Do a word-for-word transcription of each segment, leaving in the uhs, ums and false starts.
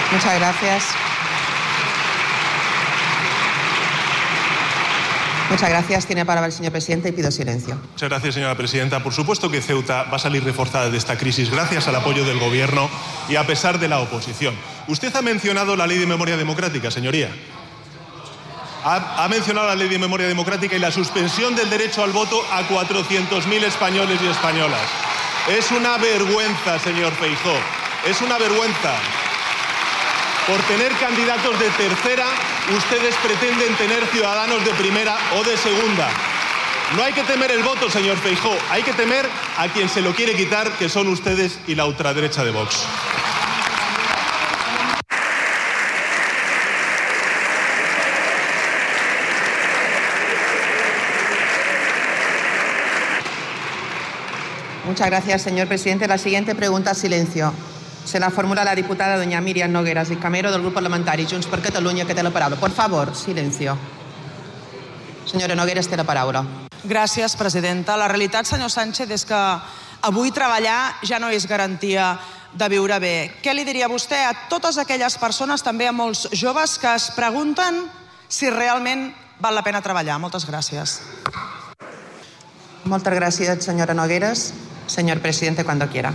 Muchas gracias. Muchas gracias. Tiene palabra el señor presidente y pido silencio. Muchas gracias, señora presidenta. Por supuesto que Ceuta va a salir reforzada de esta crisis gracias al apoyo del Gobierno y a pesar de la oposición. Usted ha mencionado la Ley de Memoria Democrática, señoría. Ha, ha mencionado la Ley de Memoria Democrática y la suspensión del derecho al voto a cuatrocientos mil españoles y españolas. Es una vergüenza, señor Feijóo. Es una vergüenza. Por tener candidatos de tercera, ustedes pretenden tener ciudadanos de primera o de segunda. No hay que temer el voto, señor Feijóo. Hay que temer a quien se lo quiere quitar, que son ustedes y la ultraderecha de Vox. Muchas gracias, señor presidente. La siguiente pregunta, silencio. Se la formula la diputada doña Míriam Nogueras del Camero del Grup Parlamentari Junts per Catalunya, que té la paraula. Por favor, silencio. Senyora Nogueras, té la paraula. Gràcies, presidenta. La realitat, senyor Sánchez, és que avui treballar ja no és garantia de viure bé. Què li diria vostè a totes aquelles persones, també a molts joves, que es pregunten si realment val la pena treballar? Moltes gràcies. Moltes gràcies, senyora Nogueras. Señor presidente, cuando quiera.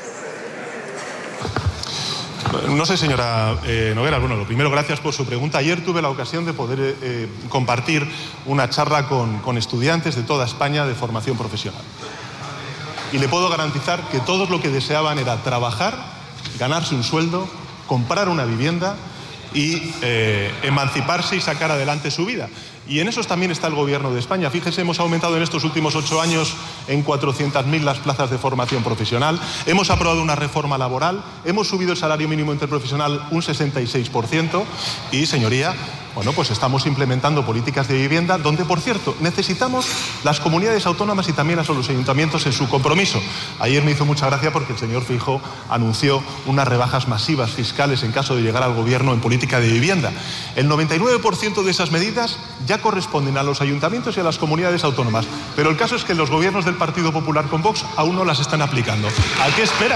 No sé, señora eh, Nogueras, bueno, lo primero, gracias por su pregunta. Ayer tuve la ocasión de poder eh, compartir una charla con, con estudiantes de toda España de formación profesional. Y le puedo garantizar que todos lo que deseaban era trabajar, ganarse un sueldo, comprar una vivienda y eh, emanciparse y sacar adelante su vida. Y en eso también está el Gobierno de España. Fíjese, hemos aumentado en estos últimos ocho años en cuatrocientas mil las plazas de formación profesional, hemos aprobado una reforma laboral, hemos subido el salario mínimo interprofesional un sesenta y seis por ciento y, señoría, bueno, pues estamos implementando políticas de vivienda donde, por cierto, necesitamos las comunidades autónomas y también a los ayuntamientos en su compromiso. Ayer me hizo mucha gracia porque el señor Feijóo anunció unas rebajas masivas fiscales en caso de llegar al Gobierno en política de vivienda. El noventa y nueve por ciento de esas medidas ya corresponden a los ayuntamientos y a las comunidades autónomas, pero el caso es que los gobiernos del Partido Popular con Vox aún no las están aplicando. ¿A qué espera?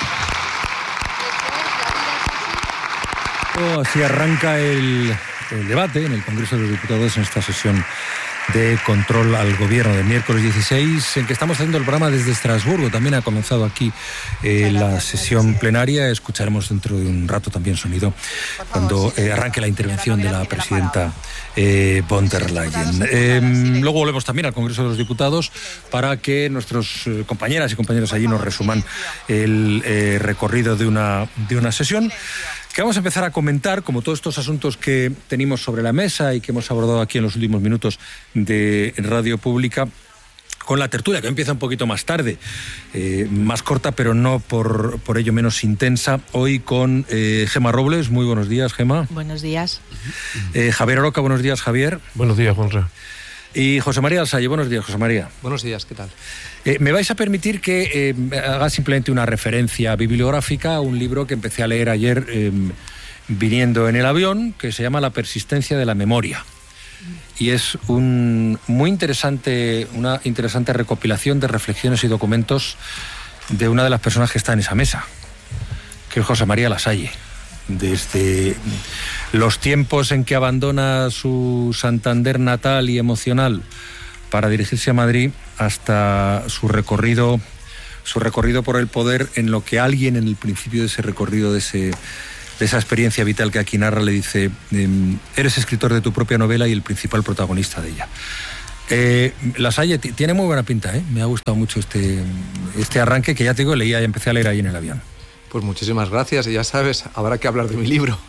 Así arranca el, el debate en el Congreso de los Diputados en esta sesión de control al Gobierno del miércoles dieciséis, en que estamos haciendo el programa desde Estrasburgo. También ha comenzado aquí eh, la sesión plenaria. Escucharemos dentro de un rato también sonido cuando eh, arranque la intervención de la presidenta eh, von der Leyen. Eh, luego volvemos también al Congreso de los Diputados para que nuestros eh, compañeras y compañeros allí nos resuman el eh, recorrido de una, de una sesión que vamos a empezar a comentar, como todos estos asuntos que tenemos sobre la mesa y que hemos abordado aquí en los últimos minutos de Radio Pública, con la tertulia, que empieza un poquito más tarde, eh, más corta, pero no por, por ello menos intensa. Hoy con eh, Gemma Robles. Muy buenos días, Gemma. Buenos días. Eh, Javier Oroca, buenos días, Javier. Buenos días, Juanra. Y José María Alsalle, buenos días, José María. Buenos días, ¿qué tal? Eh, me vais a permitir que eh, haga simplemente una referencia bibliográfica a un libro que empecé a leer ayer eh, viniendo en el avión, que se llama La persistencia de la memoria. Y es un muy interesante, una interesante recopilación de reflexiones y documentos de una de las personas que está en esa mesa, que es José María Lasalle. Desde los tiempos en que abandona su Santander natal y emocional para dirigirse a Madrid hasta su recorrido, su recorrido por el poder, en lo que alguien en el principio de ese recorrido, de, ese, de esa experiencia vital que aquí narra, le dice: eres escritor de tu propia novela y el principal protagonista de ella. Eh, Lasalle tiene muy buena pinta, ¿eh? Me ha gustado mucho este, este arranque, que ya te digo, leía y empecé a leer ahí en el avión. Pues muchísimas gracias, y ya sabes, habrá que hablar de mi libro.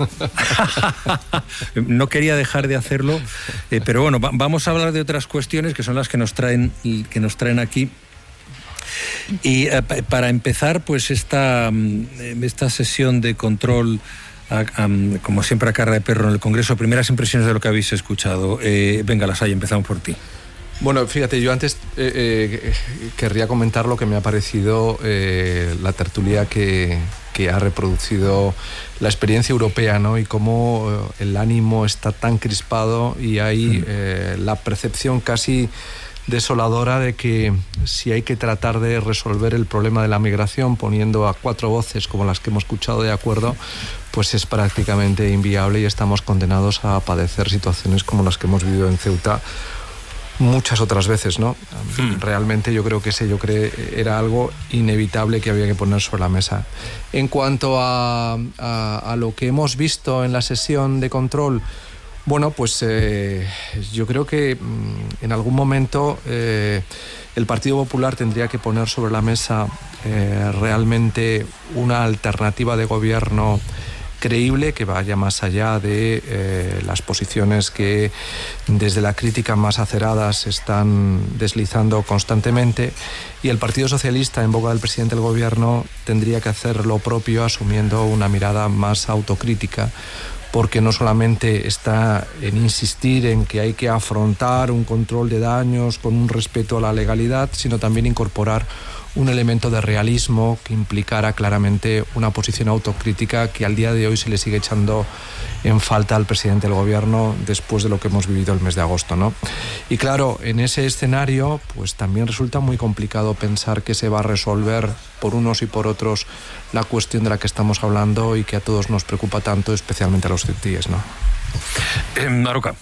No quería dejar de hacerlo, eh, pero bueno, va, vamos a hablar de otras cuestiones que son las que nos traen, que nos traen aquí. Y eh, para empezar, pues esta, esta sesión de control, a, a, como siempre a cara de perro en el Congreso, primeras impresiones de lo que habéis escuchado. Eh, venga, Lasalle, empezamos por ti. Bueno, fíjate, yo antes eh, eh, querría comentar lo que me ha parecido eh, la tertulia que, que ha reproducido la experiencia europea, ¿no? Y cómo el ánimo está tan crispado y hay eh, la percepción casi desoladora de que si hay que tratar de resolver el problema de la migración poniendo a cuatro voces como las que hemos escuchado de acuerdo, pues es prácticamente inviable y estamos condenados a padecer situaciones como las que hemos vivido en Ceuta muchas otras veces, ¿no? Hmm. Realmente yo creo que ese yo creo era algo inevitable que había que poner sobre la mesa. En cuanto a, a, a lo que hemos visto en la sesión de control, bueno, pues eh, yo creo que mm, en algún momento eh, el Partido Popular tendría que poner sobre la mesa eh, realmente una alternativa de gobierno creíble que vaya más allá de eh, las posiciones que desde la crítica más acerada se están deslizando constantemente, y el Partido Socialista en boca del presidente del gobierno tendría que hacer lo propio asumiendo una mirada más autocrítica, porque no solamente está en insistir en que hay que afrontar un control de daños con un respeto a la legalidad, sino también incorporar un elemento de realismo que implicara claramente una posición autocrítica que al día de hoy se le sigue echando en falta al presidente del gobierno después de lo que hemos vivido el mes de agosto, ¿no? Y claro, en ese escenario pues también resulta muy complicado pensar que se va a resolver por unos y por otros la cuestión de la que estamos hablando y que a todos nos preocupa tanto, especialmente a los ceutíes, ¿no? Eh, Maroca.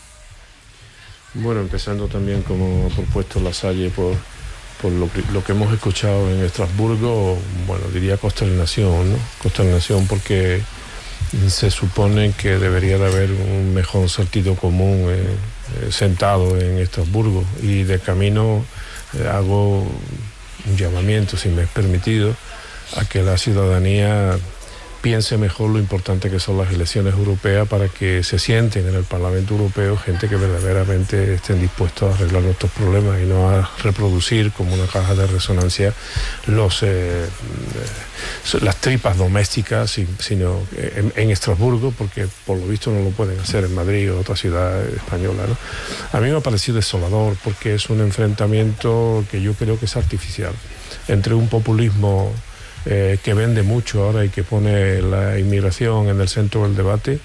Bueno, empezando también, como ha propuesto Lasalle, por por lo que, lo que hemos escuchado en Estrasburgo, bueno, diría consternación, ¿no? Consternación porque se supone que debería de haber un mejor sentido común eh, eh, sentado en Estrasburgo, y de camino eh, hago un llamamiento, si me es permitido, a que la ciudadanía piense mejor lo importante que son las elecciones europeas, para que se sienten en el Parlamento Europeo gente que verdaderamente estén dispuestos a arreglar nuestros problemas y no a reproducir como una caja de resonancia los eh, las tripas domésticas, sino en, en Estrasburgo, porque por lo visto no lo pueden hacer en Madrid o otra ciudad española, ¿no? A mí me ha parecido desolador, porque es un enfrentamiento que yo creo que es artificial entre un populismo Eh, que vende mucho ahora y que pone la inmigración en el centro del debate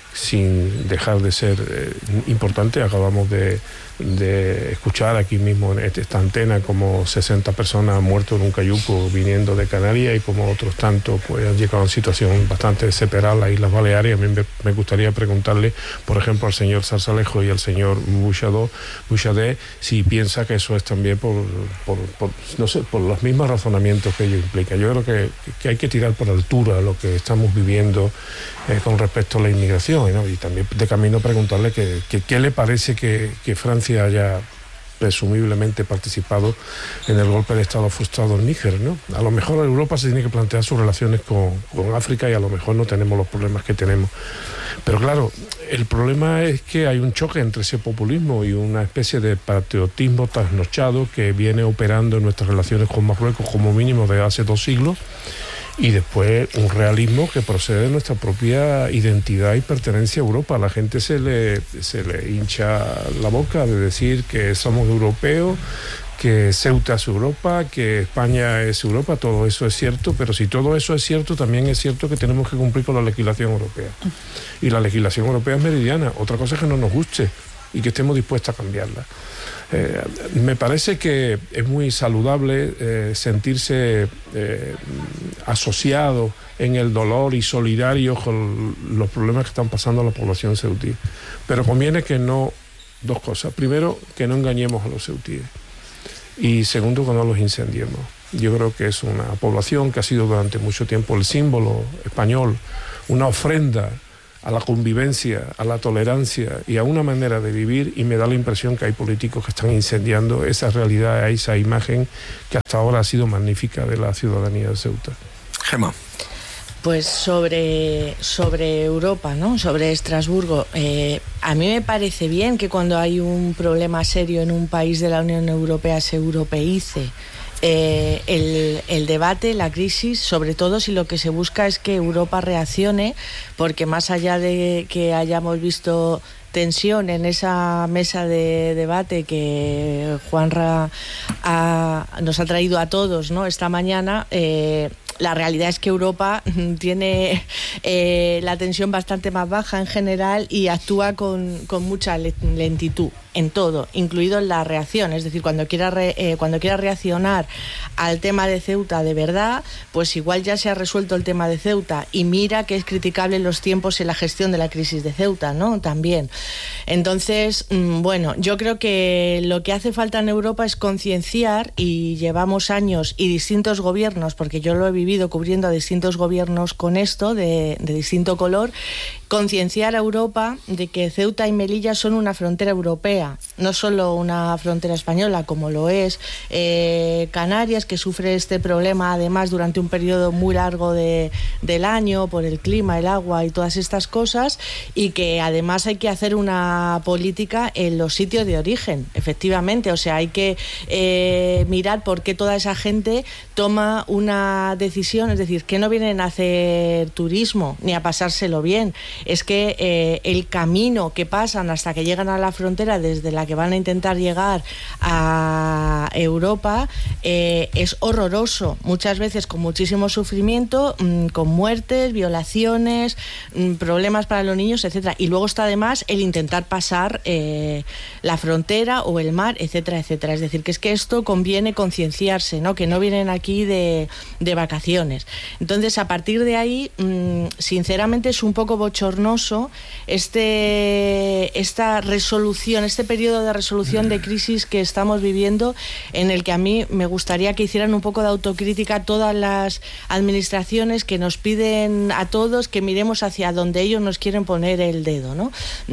sin dejar de ser eh, importante. Acabamos de, de escuchar aquí mismo en esta antena como sesenta personas han muerto en un cayuco viniendo de Canarias, y como otros tantos pues han llegado en situación bastante desesperada a las Islas Baleares. A mí me, me gustaría preguntarle, por ejemplo, al señor Zarzalejo y al señor Bouchardet si piensa que eso es también por, por, por, no sé, por los mismos razonamientos que ello implica. Yo creo que, que hay que tirar por altura lo que estamos viviendo eh, con respecto a la inmigración, ¿no? Y también de camino preguntarle que, que, qué le parece que, que Francia haya presumiblemente participado en el golpe de Estado frustrado en Níger, ¿no? A lo mejor Europa se tiene que plantear sus relaciones con, con África, y a lo mejor no tenemos los problemas que tenemos. Pero claro, el problema es que hay un choque entre ese populismo y una especie de patriotismo trasnochado que viene operando en nuestras relaciones con Marruecos como mínimo desde hace dos siglos, y después un realismo que procede de nuestra propia identidad y pertenencia a Europa. A la gente se le, se le hincha la boca de decir que somos europeos, que Ceuta es Europa, que España es Europa. Todo eso es cierto, pero si todo eso es cierto, también es cierto que tenemos que cumplir con la legislación europea. Y la legislación europea es meridiana. Otra cosa es que no nos guste y que estemos dispuestos a cambiarla. Eh, me parece que es muy saludable eh, sentirse eh, asociado en el dolor y solidario con los problemas que están pasando a la población ceutí. Pero conviene que no, dos cosas. Primero, que no engañemos a los ceutíes. Y segundo, que no los incendiemos. Yo creo que es una población que ha sido durante mucho tiempo el símbolo español, una ofrenda a la convivencia, a la tolerancia y a una manera de vivir, y me da la impresión que hay políticos que están incendiando esa realidad, esa imagen que hasta ahora ha sido magnífica de la ciudadanía de Ceuta. Gemma. Pues sobre, sobre Europa, ¿no? Sobre Estrasburgo, eh, a mí me parece bien que cuando hay un problema serio en un país de la Unión Europea se europeice Eh, el, el debate, la crisis, sobre todo si lo que se busca es que Europa reaccione, porque más allá de que hayamos visto tensión en esa mesa de debate que Juanra ha, nos ha traído a todos, ¿no?, esta mañana, eh, la realidad es que Europa tiene eh, la tensión bastante más baja en general y actúa con, con mucha lentitud. en todo, incluido en la reacción. Es decir, cuando quiera, re, eh, cuando quiera reaccionar al tema de Ceuta de verdad, pues igual ya se ha resuelto el tema de Ceuta y mira que es criticable los tiempos en la gestión de la crisis de Ceuta, ¿no? También. Entonces, bueno, yo creo que lo que hace falta en Europa es concienciar, y llevamos años y distintos gobiernos, porque yo lo he vivido cubriendo a distintos gobiernos con esto, de, de distinto color, concienciar a Europa de que Ceuta y Melilla son una frontera europea, no solo una frontera española, como lo es eh, Canarias, que sufre este problema además durante un periodo muy largo de, del año por el clima, el agua y todas estas cosas, y que además hay que hacer una política en los sitios de origen, efectivamente. O sea, hay que eh, mirar por qué toda esa gente toma una decisión, es decir, que no vienen a hacer turismo ni a pasárselo bien. Es que eh, el camino que pasan hasta que llegan a la frontera, desde la que van a intentar llegar a Europa, eh, es horroroso, muchas veces con muchísimo sufrimiento, mmm, con muertes, violaciones, mmm, problemas para los niños, etcétera. Y luego está además el intentar pasar eh, la frontera o el mar, etcétera, etcétera. Es decir, que es que esto conviene concienciarse, ¿no? Que no vienen aquí de, de vacaciones. Entonces, a partir de ahí, mmm, sinceramente es un poco bochornoso este, esta resolución, este periodo de resolución de crisis que estamos viviendo, en el que a mí me gustaría que hicieran un poco de autocrítica todas las administraciones que nos piden a todos que miremos hacia donde ellos nos quieren poner el dedo, ¿no?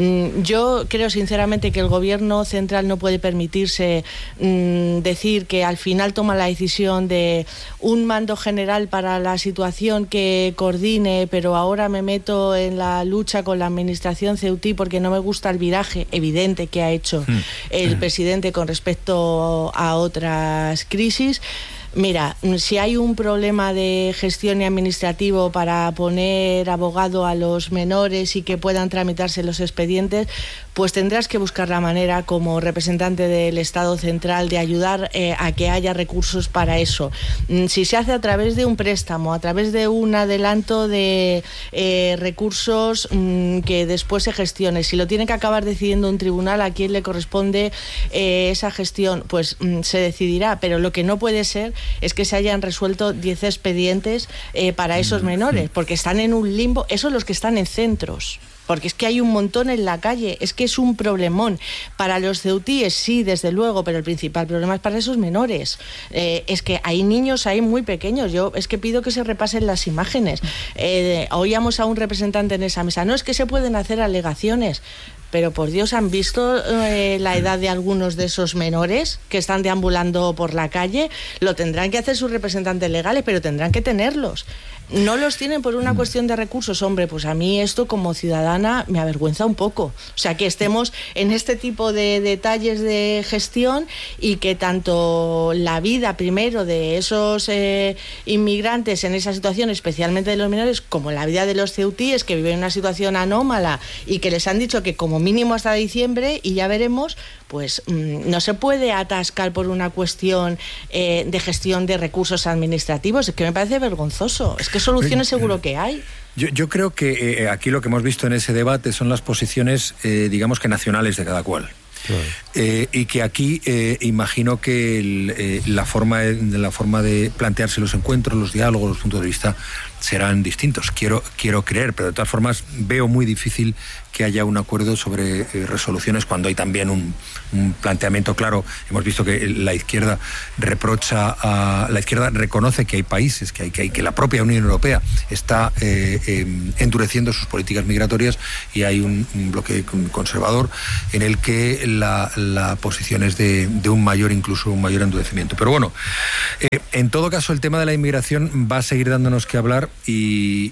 Yo creo sinceramente que el gobierno central no puede permitirse mmm, decir que al final toma la decisión de un mando general para la situación que coordine, pero ahora me meto en la lucha con la administración ceutí porque no me gusta el viraje evidente que ha hecho el presidente con respecto a otras crisis. Mira, si hay un problema de gestión y administrativo para poner abogado a los menores y que puedan tramitarse los expedientes, pues tendrás que buscar la manera como representante del Estado central de ayudar eh, a que haya recursos para eso. Si se hace a través de un préstamo, a través de un adelanto de eh, recursos mmm, que después se gestione, si lo tiene que acabar decidiendo un tribunal a quién le corresponde eh, esa gestión, pues mmm, se decidirá, pero lo que no puede ser es que se hayan resuelto diez expedientes eh, para esos menores, porque están en un limbo, esos los que están en centros. Porque es que hay un montón en la calle, es que es un problemón. Para los ceutíes sí, desde luego, pero el principal problema es para esos menores. Eh, es que hay niños ahí muy pequeños. Yo es que pido que se repasen las imágenes. Eh, oíamos a un representante en esa mesa, no, es que se pueden hacer alegaciones. Pero por Dios, ¿han visto eh, la edad de algunos de esos menores que están deambulando por la calle? Lo tendrán que hacer sus representantes legales, pero tendrán que tenerlos. No los tienen por una cuestión de recursos. Hombre, pues a mí esto como ciudadana me avergüenza un poco. O sea, que estemos en este tipo de detalles de gestión y que tanto la vida primero de esos eh, inmigrantes en esa situación, especialmente de los menores, como la vida de los ceutíes que viven en una situación anómala y que les han dicho que como mínimo hasta diciembre y ya veremos, pues mmm, no se puede atascar por una cuestión eh, de gestión de recursos administrativos. Es que me parece vergonzoso. Es que soluciones seguro que hay. Yo, yo creo que eh, aquí lo que hemos visto en ese debate son las posiciones, eh, digamos que nacionales de cada cual. Claro. Eh, y que aquí eh, imagino que el, eh, la, forma de, la forma de plantearse los encuentros, los diálogos, los puntos de vista serán distintos. Quiero, quiero creer, pero de todas formas veo muy difícil que haya un acuerdo sobre eh, resoluciones cuando hay también un, un planteamiento claro. Hemos visto que la izquierda reprocha a la izquierda reconoce que hay países, que hay que, hay, que la propia Unión Europea está eh, eh, endureciendo sus políticas migratorias y hay un, un bloque conservador en el que la, la posición es de, de un mayor, incluso un mayor endurecimiento. Pero bueno, eh, en todo caso el tema de la inmigración va a seguir dándonos que hablar y,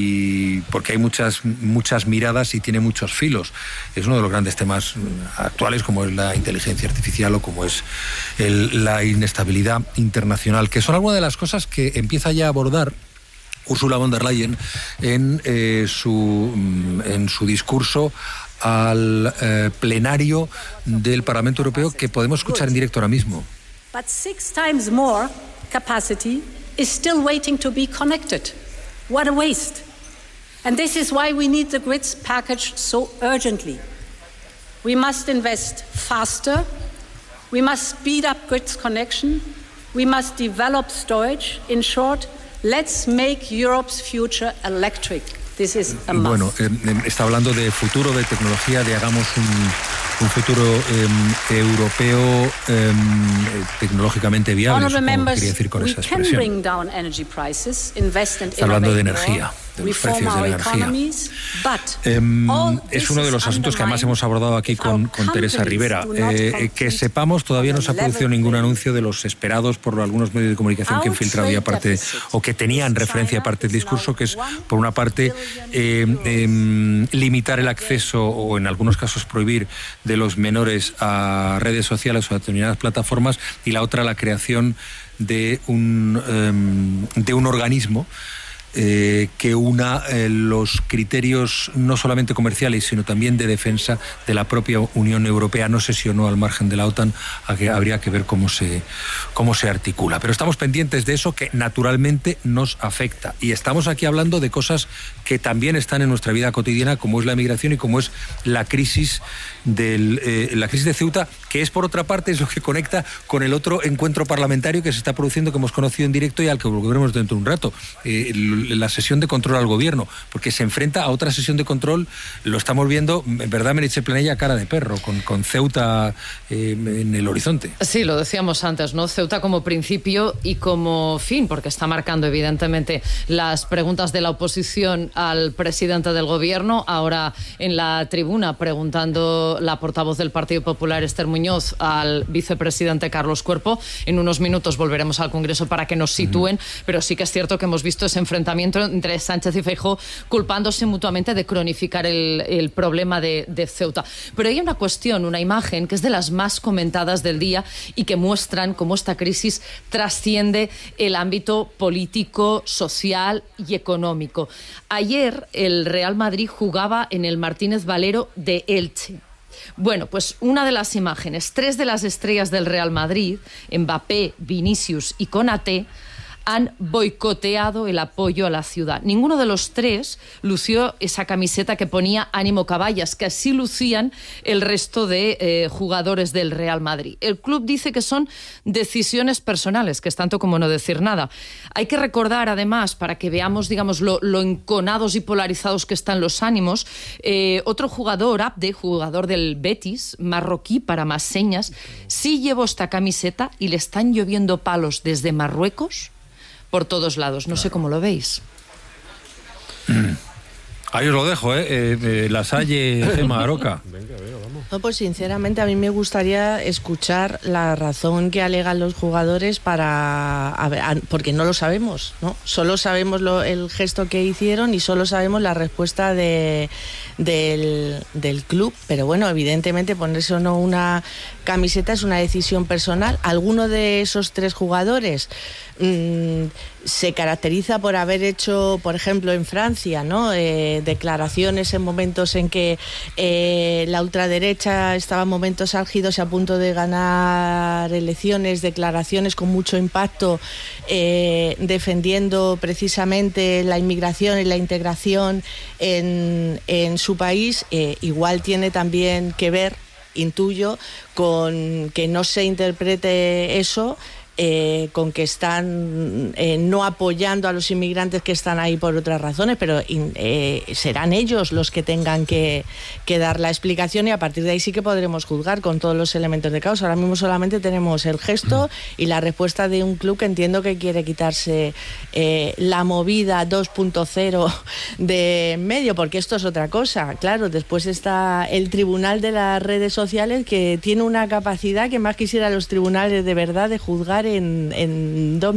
y porque hay muchas, muchas miradas y tiene mucho muchos filos. Es uno de los grandes temas actuales, como es la inteligencia artificial o como es el, la inestabilidad internacional, que son algunas de las cosas que empieza ya a abordar Ursula von der Leyen en, eh, su, en su discurso al eh, plenario del Parlamento Europeo, que podemos escuchar en directo ahora mismo. But six times more capacity is still waiting to be connected. What a waste. And this is why we need the grids package so urgently. We must invest faster. We must speed up grid connection. We must develop storage. In short, let's make Europe's future electric. This is a must. Bueno, eh, está hablando de futuro, de tecnología, de hagamos un, un futuro eh, europeo eh, tecnológicamente viable, supongo que quería decir con esa expresión. Está hablando de energía, de los precios de la energía. Eh, es uno de los asuntos que además hemos abordado aquí con, con Teresa Rivera. Eh, que sepamos, todavía no se ha producido ningún anuncio de los esperados por algunos medios de comunicación que han filtrado ya parte, o que tenían referencia a parte del discurso, que es, por una parte, eh, eh, limitar el acceso, o en algunos casos prohibir, de los menores a redes sociales o a determinadas plataformas, y la otra, la creación de un, eh, de un organismo Eh, que una eh, los criterios no solamente comerciales, sino también de defensa de la propia Unión Europea, no sé si o no al margen de la OTAN, a que habría que ver cómo se, cómo se articula. Pero estamos pendientes de eso, que naturalmente nos afecta. Y estamos aquí hablando de cosas que también están en nuestra vida cotidiana, como es la migración y como es la crisis, del, eh, la crisis de Ceuta, que es, por otra parte, es lo que conecta con el otro encuentro parlamentario que se está produciendo, que hemos conocido en directo y al que volveremos dentro de un rato. Eh, el, la sesión de control al gobierno, porque se enfrenta a otra sesión de control, lo estamos viendo, en verdad, Meritxell Planella, cara de perro, con, con Ceuta eh, en el horizonte. Sí, lo decíamos antes, ¿no? Ceuta como principio y como fin, porque está marcando evidentemente las preguntas de la oposición al presidente del gobierno. Ahora en la tribuna preguntando la portavoz del Partido Popular, Esther Muñoz, al vicepresidente Carlos Cuerpo. En unos minutos volveremos al Congreso para que nos sitúen, uh-huh. pero sí que es cierto que hemos visto ese enfrentamiento entre Sánchez y Feijóo, culpándose mutuamente de cronificar el, el problema de, de Ceuta. Pero hay una cuestión, una imagen que es de las más comentadas del día y que muestran cómo esta crisis trasciende el ámbito político, social y económico. Ayer el Real Madrid jugaba en el Martínez Valero de Elche. Bueno, pues una de las imágenes, tres de las estrellas del Real Madrid, Mbappé, Vinicius y Konaté, han boicoteado el apoyo a la ciudad. Ninguno de los tres lució esa camiseta que ponía Ánimo Caballas, que así lucían el resto de eh, jugadores del Real Madrid. El club dice que son decisiones personales, que es tanto como no decir nada. Hay que recordar, además, para que veamos, digamos, lo, lo enconados y polarizados que están los ánimos, eh, otro jugador, Abde, jugador del Betis, marroquí para más señas, sí llevó esta camiseta y le están lloviendo palos desde Marruecos por todos lados. No claro. sé cómo lo veis. Ahí os lo dejo, ¿eh? eh, eh La Salle, Gemma Aroca. Venga, venga, vamos. No, pues sinceramente a mí me gustaría escuchar la razón que alegan los jugadores para... A ver, a, porque no lo sabemos, ¿no? Solo sabemos lo, el gesto que hicieron y solo sabemos la respuesta de, del, del club. Pero bueno, evidentemente ponerse o no una camiseta es una decisión personal. Alguno de esos tres jugadores mmm, se caracteriza por haber hecho, por ejemplo, en Francia, ¿no? Eh, declaraciones en momentos en que eh, la ultraderecha estaba en momentos álgidos y a punto de ganar elecciones, declaraciones con mucho impacto eh, defendiendo precisamente la inmigración y la integración en, en su país. Eh, igual tiene también que ver, intuyo, con que no se interprete eso Eh, con que están eh, no apoyando a los inmigrantes que están ahí por otras razones, pero eh, serán ellos los que tengan que, que dar la explicación y a partir de ahí sí que podremos juzgar con todos los elementos de causa. Ahora mismo solamente tenemos el gesto y la respuesta de un club que entiendo que quiere quitarse eh, la movida dos punto cero de en medio, porque esto es otra cosa. Claro, después está el tribunal de las redes sociales, que tiene una capacidad que más quisiera los tribunales de verdad de juzgar en, en dos